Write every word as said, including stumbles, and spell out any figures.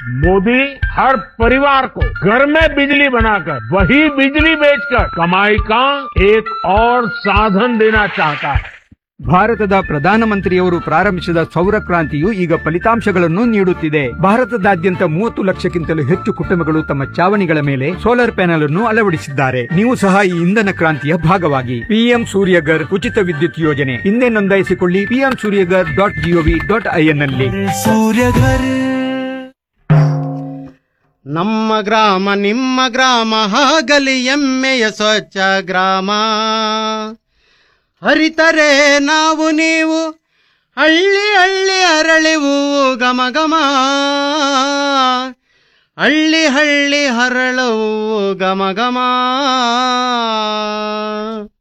मोदी हर परिवार को घर में बिजली बनाकर वही बिजली बेचकर कमाई का एक और साधन देना चाहता है। ಭಾರತದ ಪ್ರಧಾನಮಂತ್ರಿಯವರು ಪ್ರಾರಂಭಿಸಿದ ಸೌರ ಕ್ರಾಂತಿಯು ಈಗ ಫಲಿತಾಂಶಗಳನ್ನು ನೀಡುತ್ತಿದೆ. ಭಾರತದಾದ್ಯಂತ ಮೂವತ್ತು ಲಕ್ಷಕ್ಕಿಂತಲೂ ಹೆಚ್ಚು ಕುಟುಂಬಗಳು ತಮ್ಮ ಚಾವಣಿಗಳ ಮೇಲೆ ಸೋಲಾರ್ ಪ್ಯಾನೆಲ್ ಅನ್ನು ಅಳವಡಿಸಿದ್ದಾರೆ. ನೀವು ಸಹ ಈ ಇಂಧನ ಕ್ರಾಂತಿಯ ಭಾಗವಾಗಿ. ಪಿಎಂ ಸೂರ್ಯಗರ್ ಉಚಿತ ವಿದ್ಯುತ್ ಯೋಜನೆ ಹಿಂದೆ ನೋಂದಾಯಿಸಿಕೊಳ್ಳಿ. PM Surya Ghar dot gov dot IN ನಲ್ಲಿ. ಸೂರ್ಯಗರ್ ನಮ್ಮ ಗ್ರಾಮ ನಿಮ್ಮ ಗ್ರಾಮ ಆಗಲಿ ಹೆಮ್ಮೆಯ ಸ್ವಚ್ಛ ಗ್ರಾಮ. ಹರಿತರೆ ನಾವು ನೀವು ಹಳ್ಳಿ ಹಳ್ಳಿ ಅರಳಿವು ಘಮ ಘಮ. ಹಳ್ಳಿ ಹಳ್ಳಿ ಹರಳುವು ಘಮ ಘಮ.